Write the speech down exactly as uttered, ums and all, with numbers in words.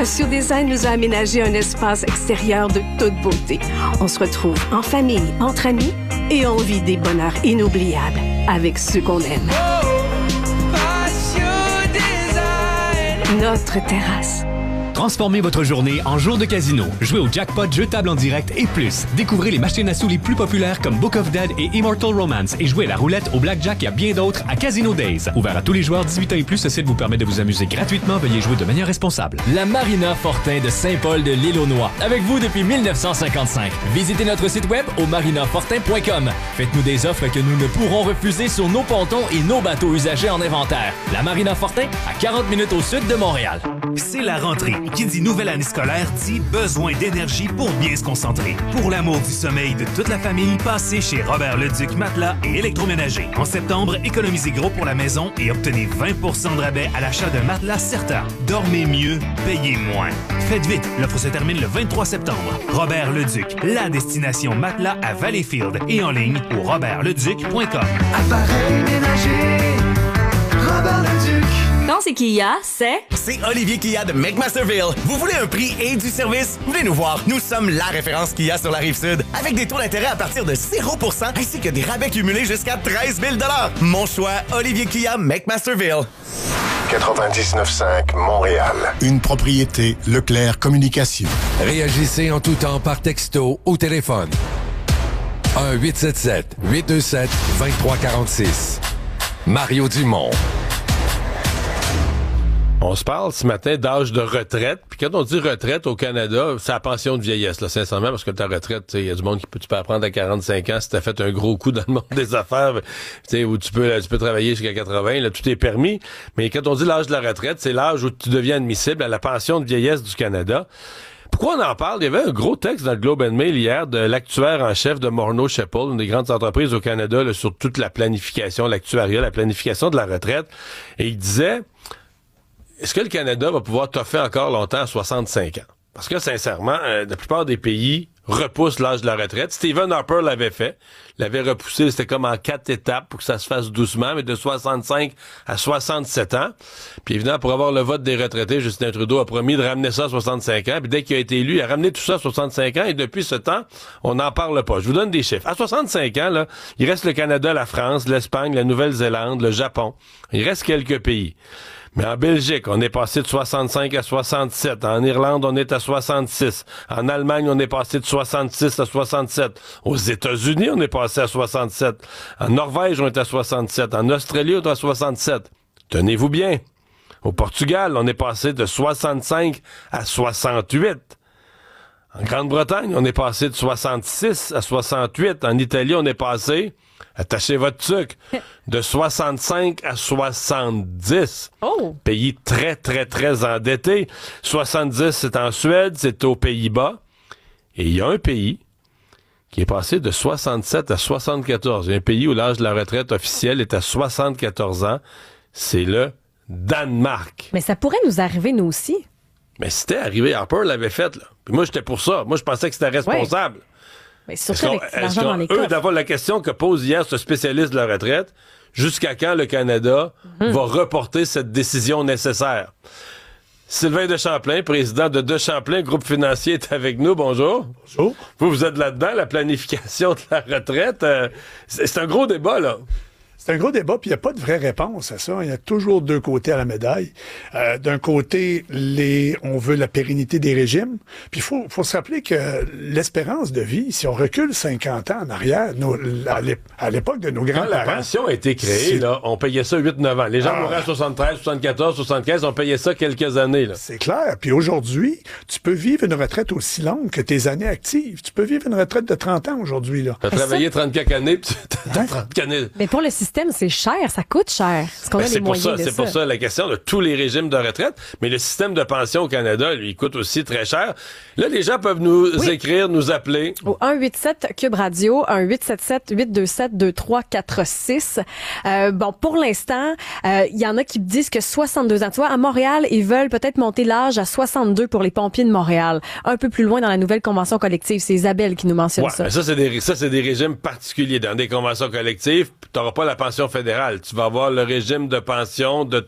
Ratio Design nous a aménagé un espace extérieur de toute beauté. On se retrouve en famille, entre amis et on vit des bonheurs inoubliables avec ceux qu'on aime. Notre terrasse. Transformez votre journée en jour de casino. Jouez au jackpot, jeux table en direct et plus. Découvrez les machines à sous les plus populaires comme Book of Dead et Immortal Romance et jouez à la roulette, au blackjack et à bien d'autres à Casino Days. Ouvert à tous les joueurs dix-huit ans et plus, ce site vous permet de vous amuser gratuitement. Veuillez jouer de manière responsable. La Marina Fortin de Saint-Paul de l'Île-aux-Noix. Avec vous depuis dix-neuf cent cinquantacinq. Visitez notre site web au marina fortin point com. Faites-nous des offres que nous ne pourrons refuser sur nos pontons et nos bateaux usagés en inventaire. La Marina Fortin, à quarante minutes au sud de Montréal. C'est la rentrée. Qui dit nouvelle année scolaire dit besoin d'énergie pour bien se concentrer. Pour l'amour du sommeil de toute la famille, passez chez Robert Leduc Matelas et Électroménager. En septembre, économisez gros pour la maison et obtenez vingt pour cent de rabais à l'achat d'un matelas Certa. Dormez mieux, payez moins. Faites vite, l'offre se termine le vingt-trois septembre. Robert Leduc, la destination matelas à Valleyfield et en ligne au robert leduc point com. Appareil ménager, Robert Leduc. Quand c'est Kia, c'est... C'est Olivier Kia de McMasterville. Vous voulez un prix et du service? Venez nous voir. Nous sommes la référence Kia sur la Rive-Sud. Avec des taux d'intérêt à partir de zéro pour cent ainsi que des rabais cumulés jusqu'à treize mille dollars. Mon choix, Olivier Kia, McMasterville. quatre-vingt-dix-neuf cinq Montréal. Une propriété Leclerc Communication. Réagissez en tout temps par texto ou téléphone. un huit sept sept huit deux sept deux trois quatre six. Mario Dumont. On se parle ce matin d'âge de retraite. Puis quand on dit retraite au Canada, c'est la pension de vieillesse, là, sincèrement, parce que ta retraite, il y a du monde qui peut, tu peux apprendre à quarante-cinq ans si t'as fait un gros coup dans le monde des affaires, où tu peux, tu peux travailler jusqu'à quatre-vingts, là, tout est permis. Mais quand on dit l'âge de la retraite, c'est l'âge où tu deviens admissible à la pension de vieillesse du Canada. Pourquoi on en parle? Il y avait un gros texte dans le Globe and Mail hier de l'actuaire en chef de Morneau Shepard, une des grandes entreprises au Canada, là, sur toute la planification, l'actuariat, la planification de la retraite. Et il disait... Est-ce que le Canada va pouvoir toffer encore longtemps à soixante-cinq ans? Parce que, sincèrement, euh, la plupart des pays repoussent l'âge de la retraite. Stephen Harper l'avait fait. L'avait repoussé, c'était comme en quatre étapes pour que ça se fasse doucement, mais de soixante-cinq à soixante-sept ans. Puis évidemment, pour avoir le vote des retraités, Justin Trudeau a promis de ramener ça à soixante-cinq ans. Puis dès qu'il a été élu, il a ramené tout ça à soixante-cinq ans. Et depuis ce temps, on n'en parle pas. Je vous donne des chiffres. À soixante-cinq ans, là, il reste le Canada, la France, l'Espagne, la Nouvelle-Zélande, le Japon. Il reste quelques pays. Mais en Belgique, on est passé de soixante-cinq à soixante-sept. En Irlande, on est à soixante-six. En Allemagne, on est passé de soixante-six à soixante-sept. Aux États-Unis, on est passé à soixante-sept. En Norvège, on est à soixante-sept. En Australie, on est à soixante-sept. Tenez-vous bien. Au Portugal, on est passé de soixante-cinq à soixante-huit. En Grande-Bretagne, on est passé de soixante-six à soixante-huit. En Italie, on est passé... Attachez votre sucre. De soixante-cinq à soixante-dix. Oh. Pays très, très, très endetté. soixante-dix, c'est en Suède, c'est aux Pays-Bas. Et il y a un pays qui est passé de soixante-sept à soixante-quatorze. Il y a un pays où l'âge de la retraite officielle est à soixante-quatorze ans. C'est le Danemark. Mais ça pourrait nous arriver, nous aussi. Mais c'était arrivé. Harper l'avait fait, là. Puis moi, j'étais pour ça. Moi, je pensais que c'était responsable. Ouais. Mais surtout avec l'argent dans les eux, coffres. d'avoir la question que pose hier ce spécialiste de la retraite, jusqu'à quand le Canada mmh. va reporter cette décision nécessaire? Sylvain de Champlain, président de De Champlain, groupe financier, est avec nous. Bonjour. Bonjour. Vous, vous êtes là-dedans, la planification de la retraite. Euh, c'est, c'est un gros débat, là. C'est un gros débat, puis il n'y a pas de vraie réponse à ça. Il y a toujours deux côtés à la médaille. Euh, d'un côté, les, on veut la pérennité des régimes. Puis il faut, faut se rappeler que l'espérance de vie, si on recule cinquante ans en arrière, nos, à l'époque de nos grands-parents... Quand la pension a été créée, là, on payait ça huit neuf ans. Les gens ah, mouraient à soixante-treize, soixante-quatorze, soixante-quinze, on payait ça quelques années. Là. C'est clair. Puis aujourd'hui, tu peux vivre une retraite aussi longue que tes années actives. Tu peux vivre une retraite de trente ans aujourd'hui. Tu as travaillé trente-quatre années, puis tu as trente années. Mais pour le système, c'est cher, ça coûte cher. Est-ce qu'on ben a c'est les pour moyens ça, de c'est ça? pour ça la question de tous les régimes de retraite. Mais le système de pension au Canada, lui, il coûte aussi très cher. Là, les gens peuvent nous oui. écrire, nous appeler. Au un huit sept Cube Radio, un huit sept sept huit deux sept deux trois quatre six. Euh, bon, pour l'instant, il euh, y en a qui disent que soixante-deux ans. Tu vois, à Montréal, ils veulent peut-être monter l'âge à soixante-deux pour les pompiers de Montréal. Un peu plus loin dans la nouvelle convention collective. C'est Isabelle qui nous mentionne ouais, ça. Mais ça, c'est des, ça, c'est des régimes particuliers. Dans des conventions collectives, tu n'auras pas la pension fédérale. Tu vas avoir le régime de pension de